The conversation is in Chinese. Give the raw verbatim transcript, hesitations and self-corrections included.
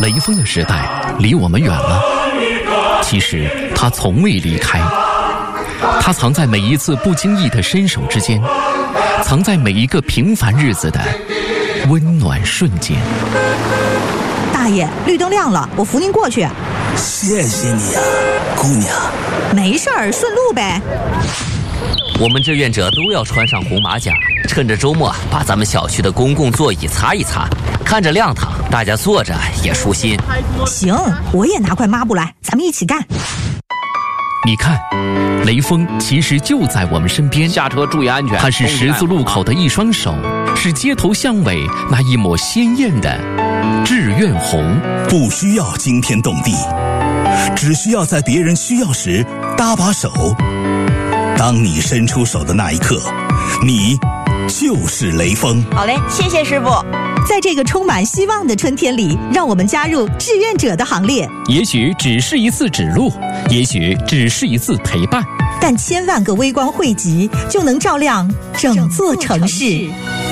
雷锋的时代离我们远了，其实他从未离开，他藏在每一次不经意的伸手之间，藏在每一个平凡日子的温暖瞬间。 大爷，绿灯亮了，我扶您过去。 谢谢你啊，姑娘。 没事儿，顺路呗。 我们志愿者都要穿上红马甲，趁着周末把咱们小区的公共座椅擦一擦，看着亮堂，大家坐着也舒心。 行，我也拿块抹布来，咱们一起干。 你看，雷锋其实就在我们身边， 下车注意安全。 他是十字路口的一双手，是街头巷尾那一抹鲜艳的志愿红。 不需要惊天动地，只需要在别人需要时搭把手。当你伸出手的那一刻，你就是雷锋。 好嘞，谢谢师傅。 在这个充满希望的春天里，让我们加入志愿者的行列。 也许只是一次指路，也许只是一次陪伴， 但千万个微光汇集，就能照亮整座城市。